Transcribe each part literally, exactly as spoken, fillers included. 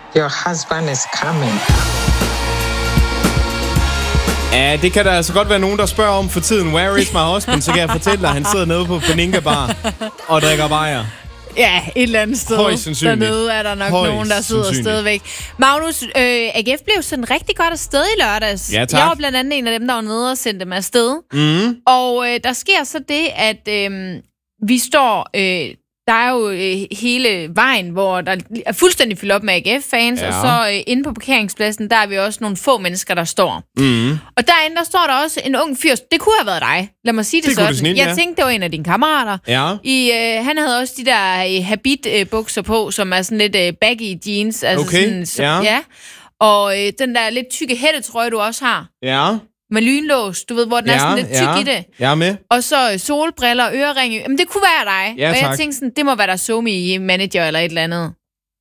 Your husband is coming. Ja, det kan der altså godt være nogen, der spørger om for tiden. Where is my husband? Så kan jeg fortælle dig, at han sidder nede på Paninka Bar og drikker bajer. Ja, et eller andet sted. Højst sandsynligt. Dernede er der nok Højst nogen, der sidder sandsynligt. stadigvæk. Magnus, øh, A G F blev sådan rigtig godt afsted i lørdags. Ja, tak. Jeg var blandt andet en af dem, der var nede og sendte dem afsted. Mm. Og øh, der sker så det, at øh, vi står... Øh, der er jo øh, hele vejen, hvor der er fuldstændig fyldt op med A G F-fans, ja. og så øh, inde på parkeringspladsen, der er vi også nogle få mennesker, der står. Mm. Og derinde, der står der også en ung fyr. Det kunne have været dig. Lad mig sige det, Det kunne sådan. det snit, Jeg ja. tænkte, det var en af dine kammerater. Ja. I, øh, han havde også de der øh, habit-bukser på, som er sådan lidt øh, baggy jeans. Altså Okay, sådan, så, ja. ja. Og øh, den der lidt tykke hættetrøje, du også har. Ja. Med lynlås, du ved, hvor den ja, er sådan lidt tyk ja. i det. Jeg er med. Og så øh, solbriller og øreringe. Jamen, det kunne være dig. Ja, og jeg tak. tænkte sådan, det må være der SoMe-manager eller et eller andet.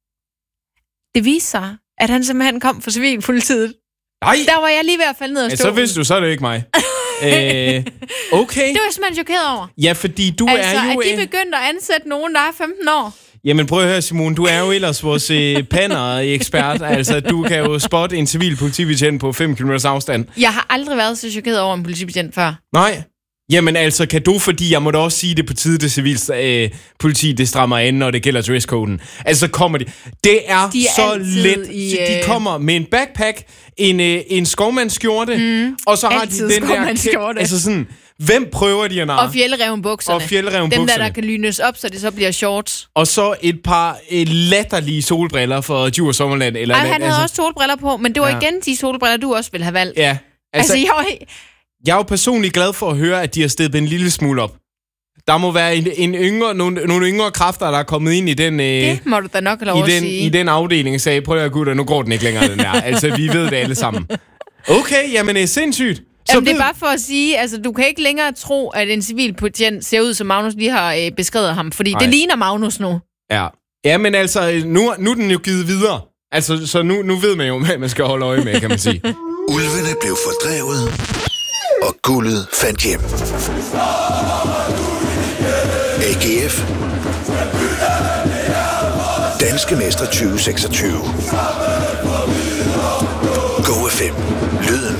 Det viste sig, at han simpelthen kom fra civilpolitiet. Nej. Der var jeg lige ved at falde ned og Ja, stå. så vidste du, så er det ikke mig. øh, okay. Det var jeg simpelthen chokeret over. Ja, fordi du altså, er jo... at de øh, begyndte at ansætte nogen, der er femten år. Jamen prøv at høre, Simone, du er jo ellers vores øh, panner-ekspert. Altså, du kan jo spotte en civil politibetjent på fem kilometers afstand. Jeg har aldrig været så chokeret over en politibetjent før. Nej. Jamen altså, kan du, fordi jeg må da også sige det på tide, det civils øh, politi, det strammer ind, når det gælder dresscoden. Altså, så kommer de. Det er, De er så altid let. i, De øh, kommer med en backpack, en, øh, en skovmandsskjorte, mm, og så har de altid den der... skovmandsskjorte. Altså sådan, hvem prøver de at narre? Og fjellerevnbukserne. Og fjellerevnbukserne. Dem der, der kan lynes op, så det så bliver shorts. Og så et par øh, latterlige solbriller for Djurs Sommerland. Eller Ej, land, han havde altså, også solbriller på, men det var Ja. igen de solbriller, du også ville have valgt. Ja, Altså, altså, jeg var... jeg er jo personligt glad for at høre, at de har stedet en lille smule op. Der må være en, en yngre, nogle, nogle yngre kræfter, der er kommet ind i den, øh, Det må du da nok have lov i at den, sige. i den afdeling og sagde, prøv at høre gutter, nu går den ikke længere, den der. Altså, vi ved det alle sammen. Okay, jamen det er sindssygt. Så Jamen, det er ved- bare for at sige, altså, du kan ikke længere tro, at en civilbetjent ser ud, som Magnus lige har øh, beskrevet ham, fordi Nej. det ligner Magnus nu. Ja. Ja, men altså, nu, nu er den jo givet videre. Altså, så nu, nu ved man jo, hvad man skal holde øje med, kan man sige. Ulvene blev fordrevet, og guldet fandt hjem. A G F. Danske mestre tyve seksogtyve. Go F M. Lyden